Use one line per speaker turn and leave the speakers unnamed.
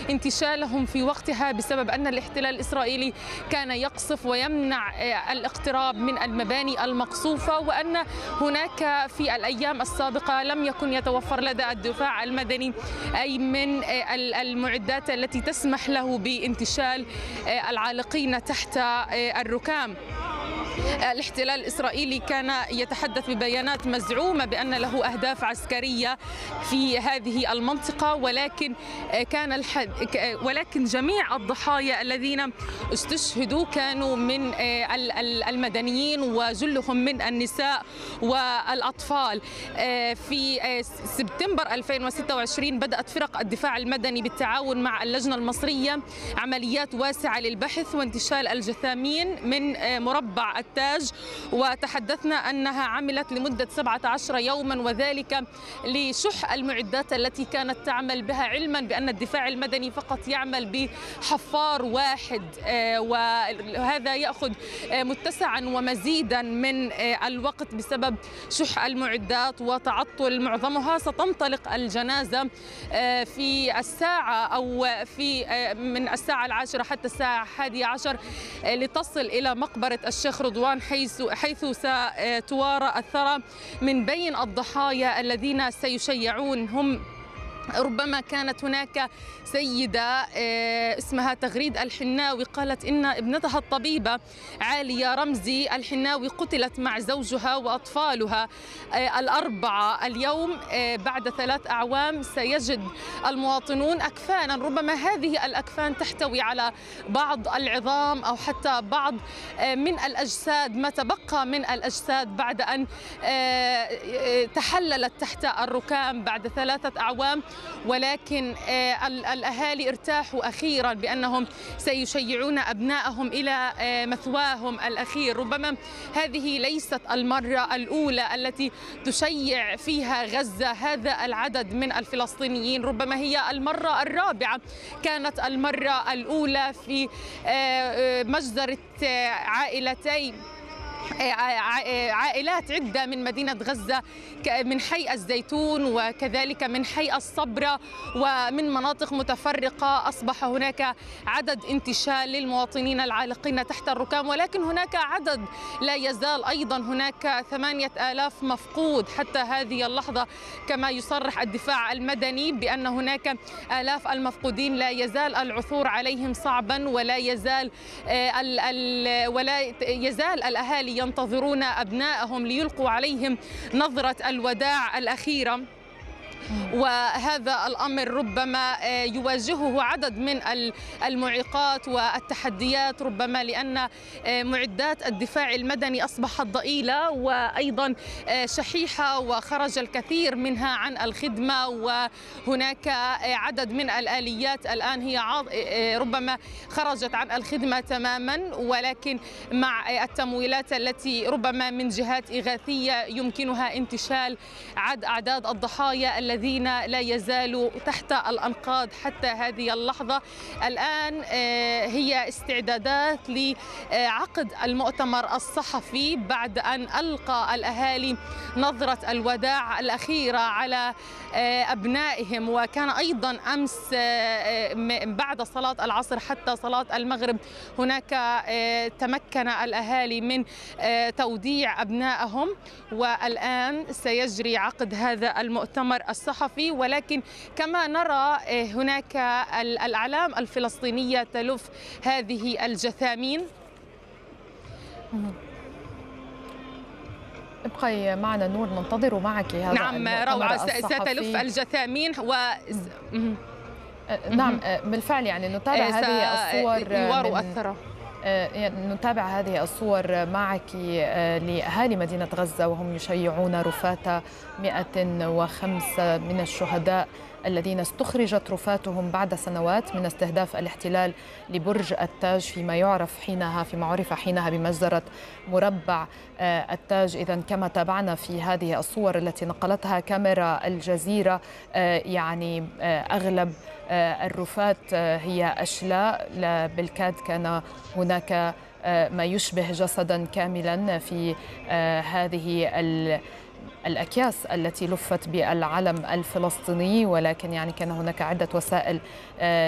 انتشالهم في وقتها بسبب أن الاحتلال الإسرائيلي كان يقصف ويمنع الاقتراب من المباني المقصوفة، وأن هناك في الأيام السابقة لم يكن يتوفر لدى الدفاع المدني أي من المعدات التي تسمح له بانتشال العالقين تحت الركام. الاحتلال الإسرائيلي كان يتحدث ببيانات مزعومة بأن له أهداف عسكرية في هذه المنطقة، ولكن جميع الضحايا الذين استشهدوا كانوا من المدنيين وجلهم من النساء والأطفال. في سبتمبر 2026 بدأت فرق الدفاع المدني بالتعاون مع اللجنة المصرية عمليات واسعة للبحث وانتشال الجثامين من مربع التاج، وتحدثنا أنها عملت لمدة 17 يوما، وذلك لشح المعدات التي كانت تعمل بها، علما بأن الدفاع المدني فقط يعمل بحفار واحد، وهذا يأخذ متسعا ومزيدا من الوقت بسبب شح المعدات وتعطل معظمها. ستنطلق الجنازة في الساعة أو من الساعة 10 حتى الساعة 11 لتصل إلى مقبرة الشيخ رضوان، حيث ستوارى الثرى من بين الضحايا الذين سيشيعون. هم ربما كانت هناك سيدة اسمها تغريد الحناوي قالت إن ابنتها الطبيبة عالية رمزي الحناوي قتلت مع زوجها وأطفالها الأربعة. اليوم بعد 3 أعوام سيجد المواطنون أكفانا، ربما هذه الأكفان تحتوي على بعض العظام أو حتى بعض من الأجساد، ما تبقى من الأجساد بعد أن تحللت تحت الركام بعد 3 أعوام. ولكن الأهالي ارتاحوا أخيرا بأنهم سيشيعون أبنائهم إلى مثواهم الأخير. ربما هذه ليست المرة الأولى التي تشيع فيها غزة هذا العدد من الفلسطينيين، ربما هي المرة الرابعة. كانت المرة الأولى في مجزرة عائلات عدة من مدينة غزة، من حي الزيتون وكذلك من حي الصبرة ومن مناطق متفرقة. أصبح هناك عدد انتشال للمواطنين العالقين تحت الركام، ولكن هناك عدد لا يزال أيضا، هناك 8000 مفقود حتى هذه اللحظة، كما يصرح الدفاع المدني بأن هناك آلاف المفقودين لا يزال العثور عليهم صعبا، ولا يزال الأهالي ينتظرون أبنائهم ليلقوا عليهم نظرة الوداع الأخيرة. وهذا الأمر ربما يواجهه عدد من المعيقات والتحديات، ربما لأن معدات الدفاع المدني أصبحت ضئيلة وأيضا شحيحة، وخرج الكثير منها عن الخدمة، وهناك عدد من الآليات الآن هي ربما خرجت عن الخدمة تماما، ولكن مع التمويلات التي ربما من جهات إغاثية يمكنها انتشال أعداد الضحايا الذين لا يزالوا تحت الأنقاض حتى هذه اللحظة. الآن هي استعدادات لعقد المؤتمر الصحفي بعد أن ألقى الأهالي نظرة الوداع الأخيرة على أبنائهم. وكان أيضا أمس بعد صلاة العصر حتى صلاة المغرب هناك تمكن الأهالي من توديع أبنائهم، والآن سيجري عقد هذا المؤتمر الصحفي. ولكن كما نرى هناك الأعلام الفلسطينية تلف هذه الجثامين.
ابقي معنا نور، ننتظر معك هذا.
نعم روعة، ستلف الجثامين
نعم بالفعل، يعني نتابع هذه الصور نتابع هذه الصور معك لأهالي مدينة غزة وهم يشيعون رفات 105 من الشهداء الذين استخرجت رفاتهم بعد سنوات من استهداف الاحتلال لبرج التاج فيما عرف حينها بمجزرة مربع التاج. إذن كما تابعنا في هذه الصور التي نقلتها كاميرا الجزيرة، يعني أغلب الرفات هي أشلاء، بالكاد كان هناك ما يشبه جسدا كاملا في هذه الأكياس التي لفت بالعلم الفلسطيني، ولكن يعني كان هناك عدة وسائل